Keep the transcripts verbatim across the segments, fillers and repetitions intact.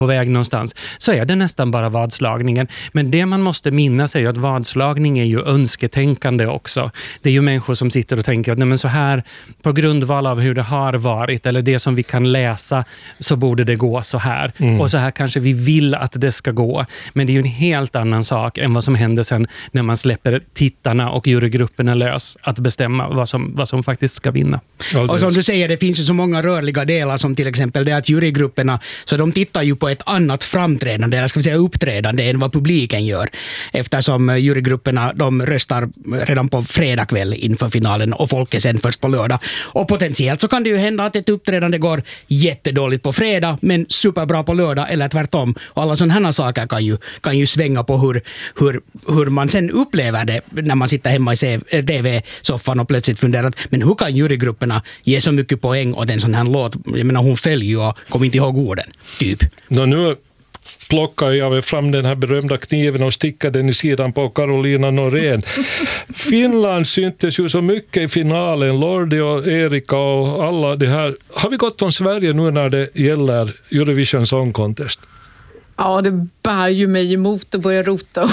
på väg någonstans, så är det nästan bara vadslagningen. Men det man måste minnas är ju att vadslagning är ju önsketänkande också. Det är ju människor som sitter och tänker att nej, men så här, på grundval av hur det har varit eller det som vi kan läsa, så borde det gå så här. Mm. Och så här kanske vi vill att det ska gå. Men det är ju en helt annan sak än vad som händer sen när man släpper tittarna och jurygrupperna lös att bestämma vad som, vad som faktiskt ska vinna. Och som du säger, det finns ju så många rörliga delar som till exempel det att jurygrupperna, så de tittar ju på ett annat framträdande, eller ska vi säga uppträdande, än vad publiken gör. Eftersom jurygrupperna, de röstar redan på fredag kväll inför finalen och folk är sen först på lördag. Och potentiellt så kan det ju hända att ett uppträdande går jättedåligt på fredag men superbra på lördag eller tvärtom. Och alla sådana här saker kan ju, kan ju svänga på hur, hur, hur man sen upplever det när man sitter hemma i T V-soffan och plötsligt funderar, men hur kan jurygrupperna ge så mycket poäng åt en sån här låt? Jag menar, hon följer ju och kommer inte ihåg orden, typ. Nå, nu plockar jag fram den här berömda kniven och stickar den i sidan på Carolina Norén. Finland syntes ju så mycket i finalen, Lordi och Erika och alla det här. Har vi gått om Sverige nu när det gäller Eurovision Song Contest? Ja, det bär ju mig emot att börja rota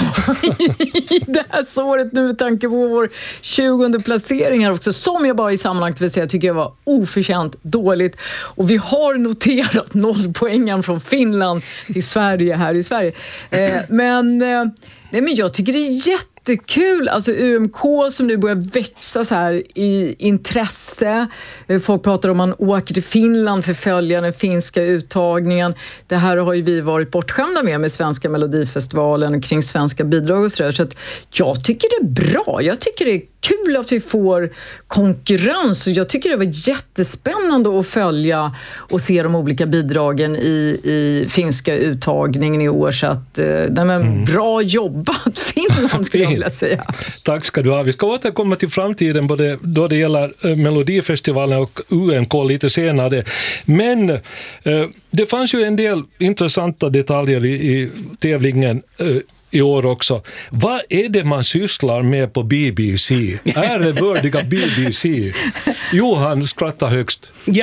i det här såret nu med tanke på vår tjugonde placering här också, som jag bara i sammanhanget vill säga tycker jag var oförtjänt dåligt. Och vi har noterat nollpoängen från Finland till Sverige här i Sverige. Eh, men, eh, nej, men jag tycker det är jätte Jättekul, alltså U M K som nu börjar växa så här i intresse. Folk pratar om man åker till Finland för att följa den finska uttagningen. Det här har ju vi varit bortskämda med med Svenska Melodifestivalen och kring svenska bidrag och sådär. Så att jag tycker det är bra. Jag tycker det är kul att vi får konkurrens och jag tycker det var jättespännande att följa och se de olika bidragen i, i finska uttagningen i år. Så att, nej men, mm. bra jobbat Finland skulle jag vilja säga. Tack ska du ha. Vi ska återkomma till framtiden både då det gäller Melodifestivalen och U M K lite senare. Men eh, det fanns ju en del intressanta detaljer i, i tävlingen eh, i år också. Vad är det man sysslar med på B B C? Är det vördiga B B C? Johan skrattar högst. Ja,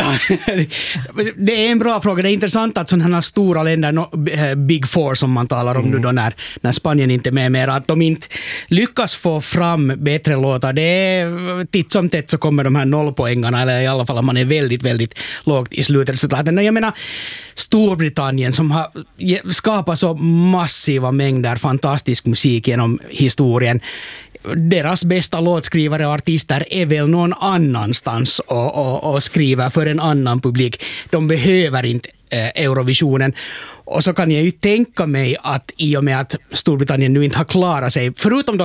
det är en bra fråga. Det är intressant att sådana här stora länder, Big Four som man talar om mm. nu då när, när Spanien inte är med mer, att de inte lyckas få fram bättre låtar. Det är titt som tätt så kommer de här nollpoängarna, eller i alla fall att man är väldigt, väldigt lågt i slutresultaten. Jag menar, Storbritannien som har skapat så massiva mängder fantastisk musik genom historien. Deras bästa låtskrivare och artister är väl någon annanstans och, och, och skriver för en annan publik. De behöver inte eh, Eurovisionen. Och så kan jag ju tänka mig att i och med att Storbritannien nu inte har klarat sig, förutom då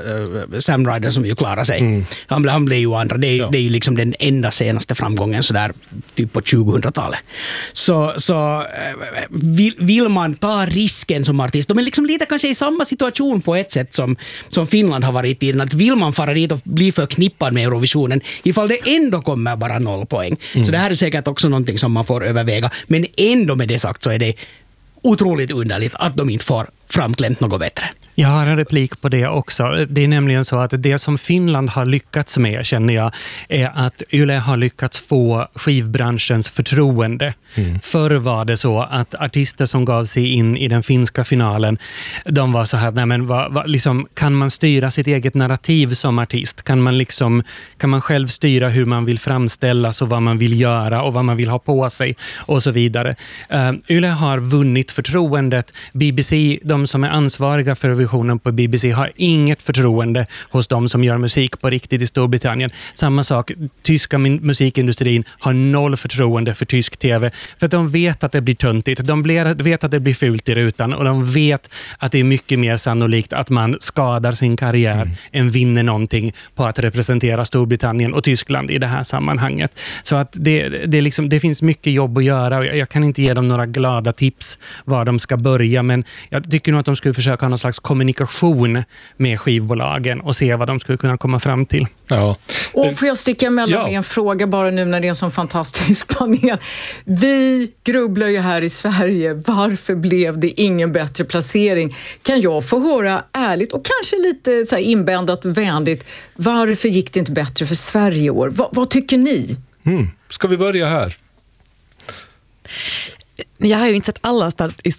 uh, Sam Ryder som ju klarar sig, mm. han, han blev ju andra, det är, ja. det är ju liksom den enda senaste framgången så där typ på tjugohundratalet. Så, så uh, vill, vill man ta risken som artist, de är liksom lite kanske i samma situation på ett sätt som, som Finland har varit i, att vill man fara dit och bli förknippad med Eurovisionen ifall det ändå kommer bara noll poäng. Mm. Så det här är säkert också någonting som man får överväga, men ändå med det sagt så är det otroligt underligt att de inte får framklämt något bättre. Jag har en replik på det också. Det är nämligen så att det som Finland har lyckats med, känner jag, är att Yle har lyckats få skivbranschens förtroende. Mm. Förr var det så att artister som gav sig in i den finska finalen, de var så här, nej men vad, vad, liksom, kan man styra sitt eget narrativ som artist? Kan man, liksom, kan man själv styra hur man vill framställas och vad man vill göra och vad man vill ha på sig och så vidare. Uh, Yle har vunnit förtroendet. B B C, de som är ansvariga för revisionen på B B C, har inget förtroende hos de som gör musik på riktigt i Storbritannien. Samma sak, tyska musikindustrin har noll förtroende för tysk tv, för att de vet att det blir töntigt, de vet att det blir fult i rutan och de vet att det är mycket mer sannolikt att man skadar sin karriär mm. än vinner någonting på att representera Storbritannien och Tyskland i det här sammanhanget. Så att det, det, är liksom, det finns mycket jobb att göra och jag, jag kan inte ge dem några glada tips var de ska börja, men jag tycker nog att de skulle försöka ha någon slags kommunikation med skivbolagen och se vad de skulle kunna komma fram till. Ja. Och får jag sticka emellan ja. med en fråga bara nu när det är en sån fantastisk panel. Vi grubblar ju här i Sverige. Varför blev det ingen bättre placering? Kan jag få höra ärligt och kanske lite så här inbändat vänligt, varför gick det inte bättre för Sverige i år? Va, vad tycker ni? Mm. Ska vi börja här? jag har ju inte sett alla